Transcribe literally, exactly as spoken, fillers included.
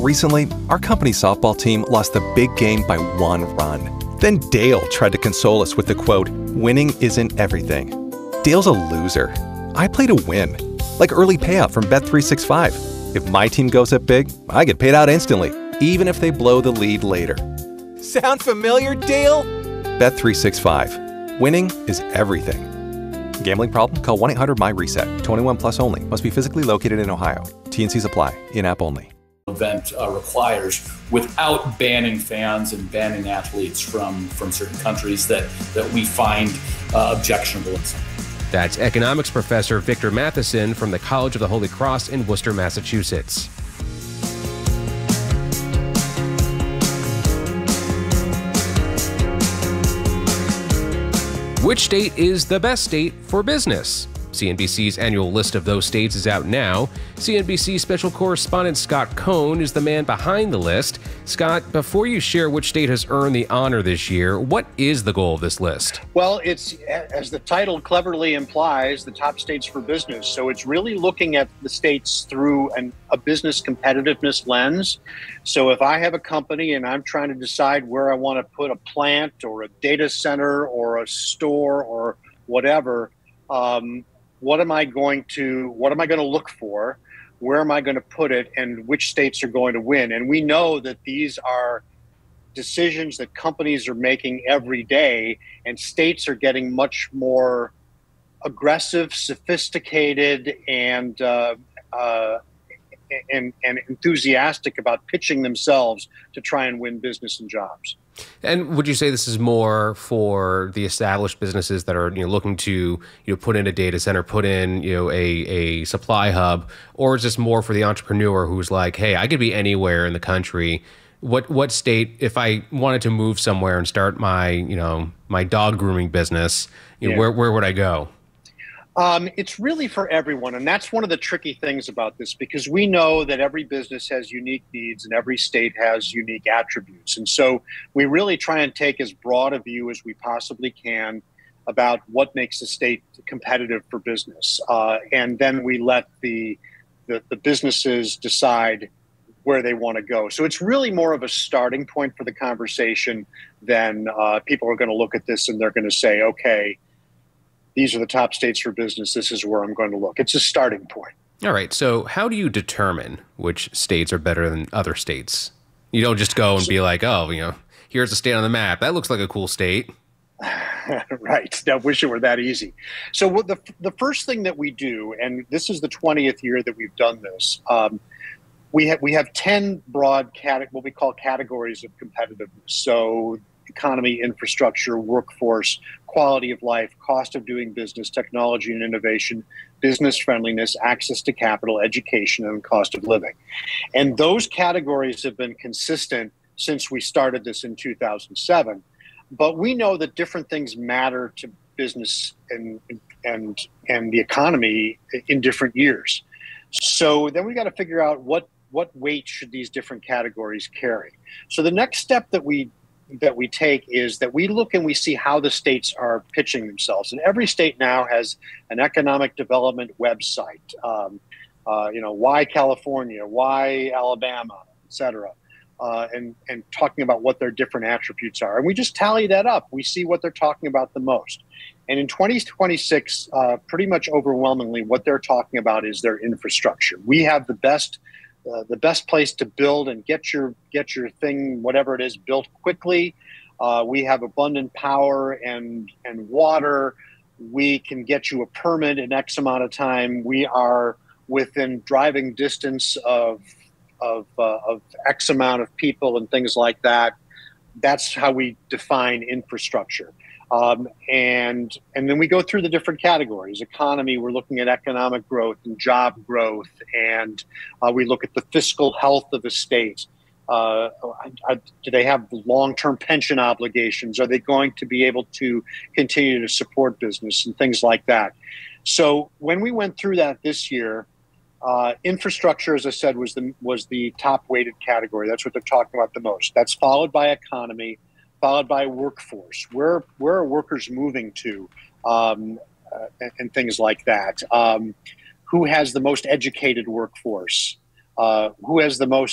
Recently, our company's softball team lost the big game by one run. Then Dale tried to console us with the quote, "Winning isn't everything." Dale's a loser. I play to win, like early payout from Bet three sixty-five. If my team goes up big, I get paid out instantly, even if they blow the lead later. Sound familiar, Dale? Bet three sixty-five. Winning is everything. Gambling problem? Call one eight hundred M Y reset. twenty-one plus only. Must be physically located in Ohio. T and Cs apply. In-app only. Event uh, requires without banning fans and banning athletes from, from certain countries that, that we find uh, objectionable. That's economics professor Victor Matheson from the College of the Holy Cross in Worcester, Massachusetts. Which state is the best state for business? C N B C's annual list of those states is out now. C N B C special correspondent Scott Cohn is the man behind the list. Scott, before you share which state has earned the honor this year, what is the goal of this list? Well, it's, as the title cleverly implies, the top states for business. So it's really looking at the states through an, a business competitiveness lens. So if I have a company and I'm trying to decide where I want to put a plant or a data center or a store or whatever, um, what am I going to, what am I going to look for? Where am I going to put it? And which states are going to win? And we know that these are decisions that companies are making every day, and states are getting much more aggressive, sophisticated, and uh, uh, and, and enthusiastic about pitching themselves to try and win business and jobs. And would you say this is more for the established businesses that are, you know, looking to, you know, put in a data center, put in, you know, a, a supply hub, or is this more for the entrepreneur who's like, hey, I could be anywhere in the country. What what state, if I wanted to move somewhere and start my, you know, my dog grooming business, you know, Yeah. where where would I go? Um, it's really for everyone. And that's one of the tricky things about this, because we know that every business has unique needs and every state has unique attributes. And so we really try and take as broad a view as we possibly can about what makes a state competitive for business. Uh, and then we let the, the, the businesses decide where they want to go. So it's really more of a starting point for the conversation than uh, people are going to look at this and they're going to say, okay, these are the top states for business. This is where I'm going to look. It's a starting point. All right. So how do you determine which states are better than other states? You don't just go and be like, oh, you know, here's a state on the map. That looks like a cool state. Right. I wish it were that easy. So what the the first thing that we do, and this is the twentieth year that we've done this, um, we have we have ten broad cate- what we call categories of competitiveness. So economy, infrastructure, workforce, quality of life, cost of doing business, technology and innovation, business friendliness, access to capital, education, and cost of living. And those categories have been consistent since we started this in two thousand seven. But we know that different things matter to business and and and the economy in different years. So then we got to figure out what what weight should these different categories carry. So the next step that we that we take is that we look and we see how the states are pitching themselves. And every state now has an economic development website. Um, uh, you know, why California, why Alabama, et cetera, uh, and, and talking about what their different attributes are. And we just tally that up. We see what they're talking about the most. And in twenty twenty-six, uh, pretty much overwhelmingly, what they're talking about is their infrastructure. We have the best Uh, the best place to build and get your get your thing, whatever it is, built quickly. Uh, we have abundant power and and water. We can get you a permit in X amount of time. We are within driving distance of of uh, of X amount of people and things like that. That's how we define infrastructure. Um, and and then we go through the different categories. Economy, we're looking at economic growth and job growth, and uh, we look at the fiscal health of the state. Uh, do they have long-term pension obligations? Are they going to be able to continue to support business and things like that? So when we went through that this year, uh, infrastructure, as I said, was the was the top weighted category. That's what they're talking about the most. That's followed by economy, followed by workforce. Where where are workers moving to, um, uh, and, and things like that. Um, who has the most educated workforce? Uh, who has the most